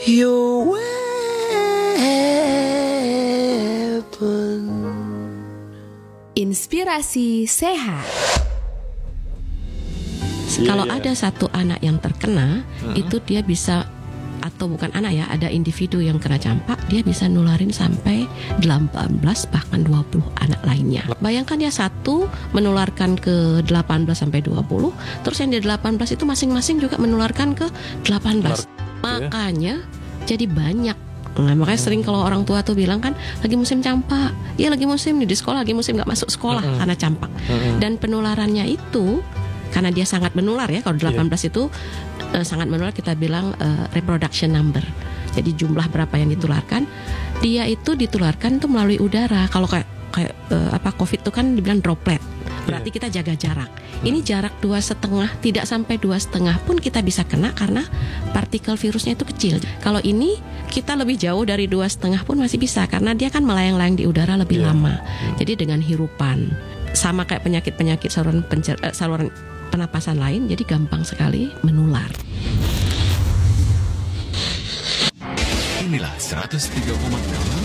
your weapon. Inspirasi sehat. Kalau ada satu anak yang terkena, itu dia bisa, atau bukan anak ya, ada individu yang kena campak, dia bisa nularin sampai 18 bahkan 20 anak lainnya. Bayangkan ya, satu menularkan ke 18 sampai 20, terus yang di 18 itu masing-masing juga menularkan ke 18. Makanya jadi banyak. Nah, makanya sering kalau orang tua tuh bilang kan, lagi musim campak, ya lagi musim nih di sekolah, lagi musim nggak masuk sekolah karena campak. Dan penularannya itu karena dia sangat menular ya, kalau 18 itu sangat menular, kita bilang reproduction number. Jadi jumlah berapa yang ditularkan, dia itu ditularkan tuh melalui udara. Kalau kayak COVID itu kan dibilang droplet, berarti kita jaga jarak. Ini jarak 2,5, tidak sampai 2,5 pun kita bisa kena karena partikel virusnya itu kecil. Kalau ini kita lebih jauh dari 2,5 pun masih bisa, karena dia kan melayang-layang di udara lebih lama. Jadi dengan hirupan, sama kayak penyakit-penyakit saluran pernapasan lain, jadi gampang sekali menular. Inilah 103,6